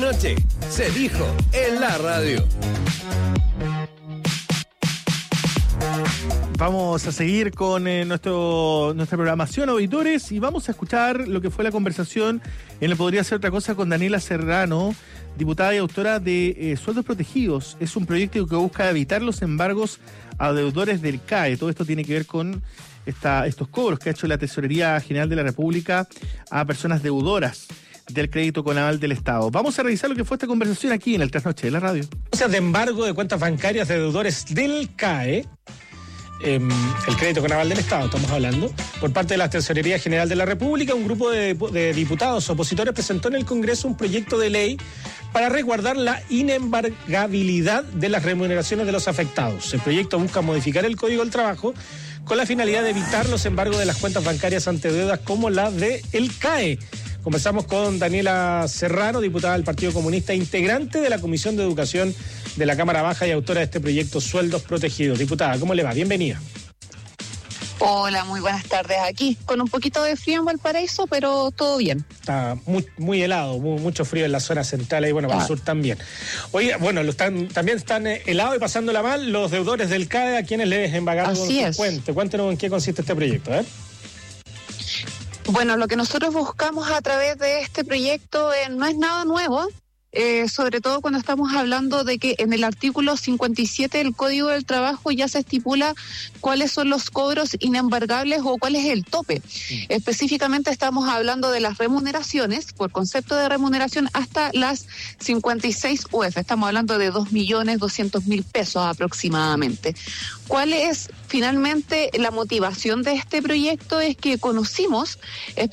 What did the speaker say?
noche se dijo en la radio. Vamos a seguir con nuestra programación, auditores, y vamos a escuchar lo que fue la conversación en el Podría Ser Otra Cosa con Daniela Serrano, diputada y autora de Sueldos Protegidos. Es un proyecto que busca evitar los embargos a deudores del CAE. Todo esto tiene que ver con estos cobros que ha hecho la Tesorería General de la República a personas deudoras del crédito con aval del Estado. Vamos a revisar lo que fue esta conversación aquí en el Trasnoche de la radio. De embargo de cuentas bancarias de deudores del CAE, el crédito con aval del Estado, estamos hablando, por parte de la Tesorería General de la República, un grupo de diputados opositores presentó en el Congreso un proyecto de ley para resguardar la inembargabilidad de las remuneraciones de los afectados. El proyecto busca modificar el Código del Trabajo con la finalidad de evitar los embargos de las cuentas bancarias ante deudas como la del CAE. Conversamos con Daniela Serrano, diputada del Partido Comunista, integrante de la Comisión de Educación de la Cámara Baja y autora de este proyecto Sueldos Protegidos. Diputada, ¿cómo le va? Bienvenida. Hola, muy buenas tardes. Aquí con un poquito de frío en Valparaíso, pero todo bien. Está muy helado, mucho frío en la zona central y bueno, para el sur también. Oye, bueno, también están helados y pasándola mal los deudores del CAE a quienes les embargaron con su cuenta. Cuéntenos en qué consiste este proyecto, ¿eh? Bueno, lo que nosotros buscamos a través de este proyecto no es nada nuevo, sobre todo cuando estamos hablando de que en el artículo 57 del Código del Trabajo ya se estipula cuáles son los cobros inembargables o cuál es el tope. Específicamente estamos hablando de las remuneraciones, por concepto de remuneración, hasta las 56 UF. Estamos hablando de 2.200.000 pesos aproximadamente. ¿Cuál es finalmente la motivación de este proyecto? Es que conocimos